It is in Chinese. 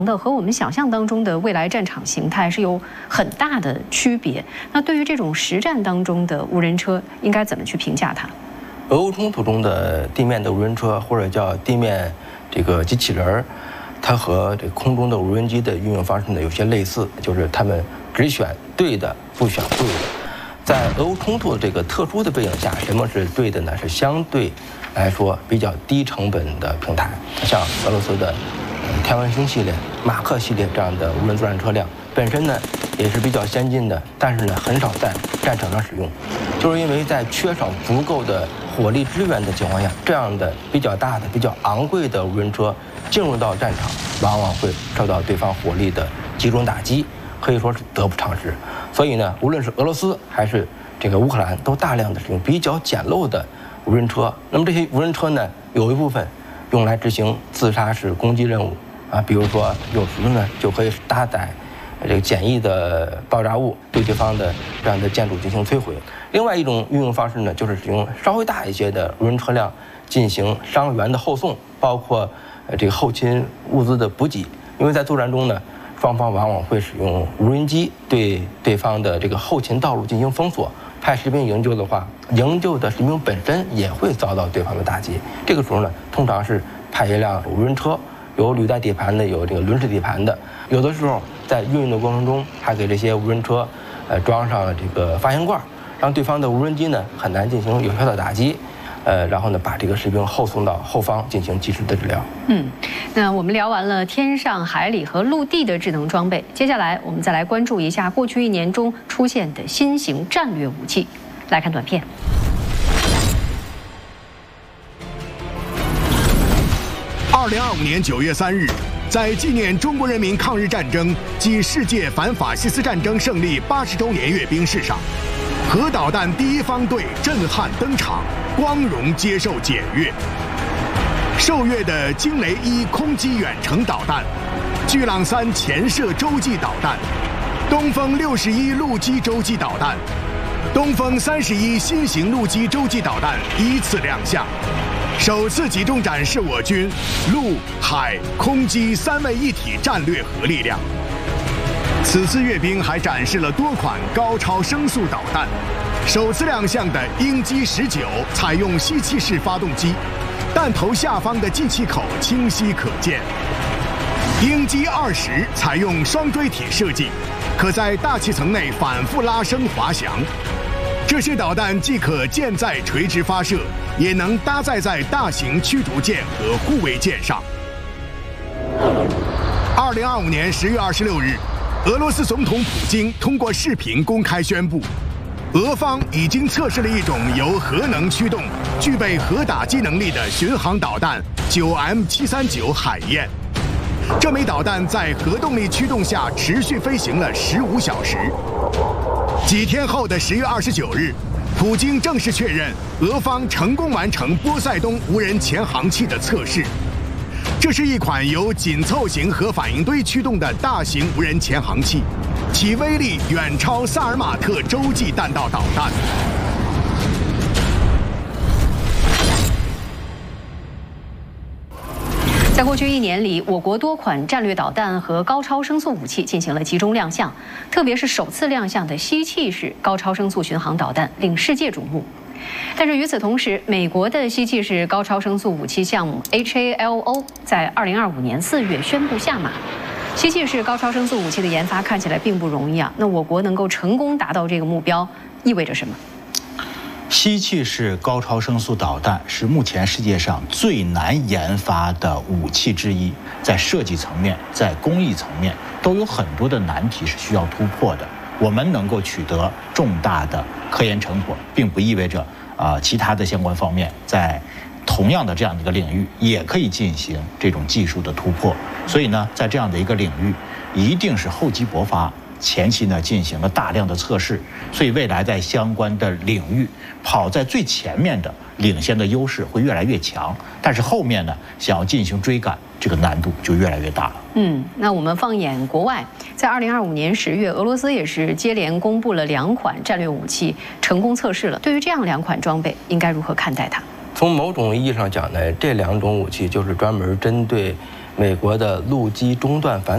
的和我们想象当中的未来战场形态是有很大的区别。那对于这种实战当中的无人车，应该怎么去评价它？ 俄乌冲突中的地面的无人车，或者叫地面这个机器人，它和这空中的无人机的运用方式呢有些类似，就是他们只选对的，不选对的。在俄乌冲突的这个特殊的背景下，什么是对的呢？是相对来说比较低成本的平台，像俄罗斯的天文星系列、马克系列这样的无人作战车辆，本身呢也是比较先进的，但是呢很少在战场上使用，就是因为在缺少足够的火力支援的情况下，这样的比较大的、比较昂贵的无人车进入到战场，往往会受到对方火力的集中打击，可以说是得不偿失。所以呢，无论是俄罗斯还是这个乌克兰，都大量的使用比较简陋的无人车。那么这些无人车呢，有一部分用来执行自杀式攻击任务啊，比如说有时呢就可以搭载这个简易的爆炸物对对方的这样的建筑进行摧毁。另外一种运用方式呢，就是使用稍微大一些的无人车辆进行伤员的后送，包括这个后勤物资的补给。因为在作战中呢，双方往往会使用无人机对对方的这个后勤道路进行封锁，派士兵营救的话，营救的士兵本身也会遭到对方的打击。这个时候呢，通常是派一辆无人车，有履带底盘的，有这个轮式底盘的。有的时候在运用的过程中，还给这些无人车装上这个发现罐，让对方的无人机呢很难进行有效的打击。然后呢，把这个士兵后送到后方进行及时的治疗。 那我们聊完了天上、海里和陆地的智能装备，接下来我们再来关注一下过去1年中出现的新型战略武器。来看短片。 2025年9月3日，在纪念中国人民抗日战争暨世界反法西斯战争胜利80周年阅兵式上，核导弹第1方队震撼登场，光荣接受检阅。受阅的惊雷1空基远程导弹、巨浪3潜射洲际导弹、东风61陆基洲际导弹、东风31新型陆基洲际导弹依次亮相，首次集中展示我军陆海空基3位一体战略核力量。此次阅兵还展示了多款高超声速导弹，首次亮相的鹰击19采用吸气式发动机，弹头下方的进气口清晰可见。鹰击20采用双锥体设计，可在大气层内反复拉升滑翔。这些导弹既可舰载垂直发射，也能搭载在大型驱逐舰和护卫舰上。2025年10月26日，俄罗斯总统普京通过视频公开宣布，俄方已经测试了一种由核能驱动、具备核打击能力的巡航导弹 9M739海燕。这枚导弹在核动力驱动下持续飞行了15小时。几天后的10月29日，普京正式确认俄方成功完成波塞冬无人潜航器的测试。这是一款由紧凑型核反应堆驱动的大型无人潜航器，其威力远超萨尔马特洲际弹道导弹。 在过去1年里，我国多款战略导弹和高超声速武器进行了集中亮相，特别是首次亮相的吸气式高超声速巡航导弹令世界瞩目。但是与此同时，美国的吸气式高超声速武器项目 HALO 在2025年4月宣布下马。吸气式高超声速武器的研发看起来并不容易啊，那我国能够成功达到这个目标，意味着什么？ 吸气式高超声速导弹是目前世界上最难研发的武器之一，在设计层面、在工艺层面都有很多的难题是需要突破的。我们能够取得重大的科研成果，并不意味着其他的相关方面在同样的这样的一个领域也可以进行这种技术的突破。所以呢，在这样的一个领域，一定是厚积薄发。前期呢进行了大量的测试，所以未来在相关的领域跑在最前面的领先的优势会越来越强，但是后面呢想要进行追赶，这个难度就越来越大了。 那我们放眼国外，在2025年10月，俄罗斯也是接连公布了2款战略武器成功测试了。对于这样2款装备，应该如何看待它？ 从某种意义上讲呢，这2种武器就是专门针对美国的陆基中段反